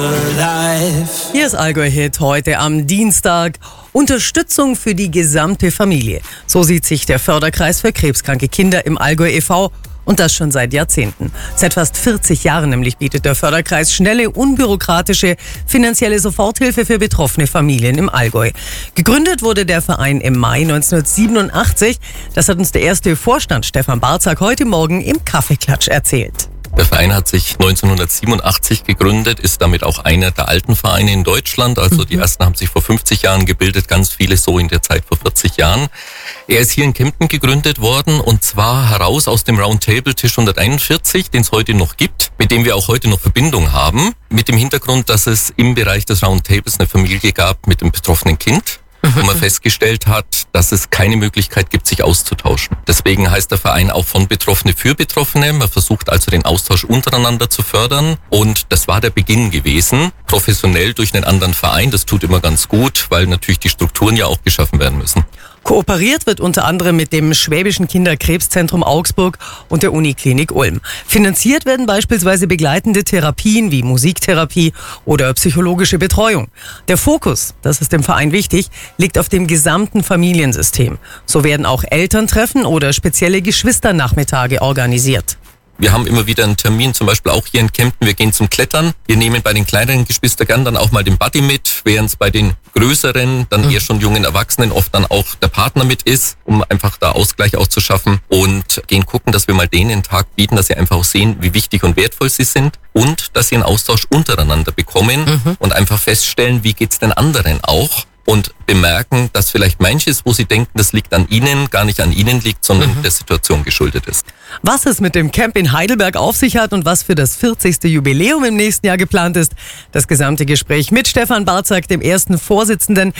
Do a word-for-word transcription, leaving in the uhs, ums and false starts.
Hier ist Allgäu-Hit heute am Dienstag. Unterstützung für die gesamte Familie. So sieht sich der Förderkreis für krebskranke Kinder im Allgäu e V und das schon seit Jahrzehnten. Seit fast vierzig Jahren nämlich bietet der Förderkreis schnelle, unbürokratische finanzielle Soforthilfe für betroffene Familien im Allgäu. Gegründet wurde der Verein im Mai neunzehnhundertsiebenundachtzig. Das hat uns der erste Vorstand Stefan Barzak heute Morgen im Kaffeeklatsch erzählt. Der Verein hat sich neunzehnhundertsiebenundachtzig gegründet, ist damit auch einer der alten Vereine in Deutschland. Also mhm. die ersten haben sich vor fünfzig Jahren gebildet, ganz viele so in der Zeit vor vierzig Jahren. Er ist hier in Kempten gegründet worden und zwar heraus aus dem Roundtable-Tisch hunderteinundvierzig, den es heute noch gibt, mit dem wir auch heute noch Verbindung haben. Mit dem Hintergrund, dass es im Bereich des Roundtables eine Familie gab mit dem betroffenen Kind. Und man festgestellt hat, dass es keine Möglichkeit gibt, sich auszutauschen. Deswegen heißt der Verein auch von Betroffene für Betroffene. Man versucht also den Austausch untereinander zu fördern. Und das war der Beginn gewesen, professionell durch einen anderen Verein. Das tut immer ganz gut, weil natürlich die Strukturen ja auch geschaffen werden müssen. Kooperiert wird unter anderem mit dem Schwäbischen Kinderkrebszentrum Augsburg und der Uniklinik Ulm. Finanziert werden beispielsweise begleitende Therapien wie Musiktherapie oder psychologische Betreuung. Der Fokus, das ist dem Verein wichtig, liegt auf dem gesamten Familiensystem. So werden auch Elterntreffen oder spezielle Geschwisternachmittage organisiert. Wir haben immer wieder einen Termin, zum Beispiel auch hier in Kempten. Wir gehen zum Klettern. Wir nehmen bei den kleineren Geschwistern gern dann auch mal den Buddy mit, während es bei den größeren, dann eher schon jungen Erwachsenen oft dann auch der Partner mit ist, um einfach da Ausgleich auch zu schaffen und gehen gucken, dass wir mal denen einen Tag bieten, dass sie einfach auch sehen, wie wichtig und wertvoll sie sind und dass sie einen Austausch untereinander bekommen mhm. und einfach feststellen, wie geht's den anderen auch. Und bemerken, dass vielleicht manches, wo sie denken, das liegt an ihnen, gar nicht an ihnen liegt, sondern mhm. der Situation geschuldet ist. Was es mit dem Camp in Heidelberg auf sich hat und was für das vierzigste Jubiläum im nächsten Jahr geplant ist, das gesamte Gespräch mit Stefan Barzak, dem ersten Vorsitzenden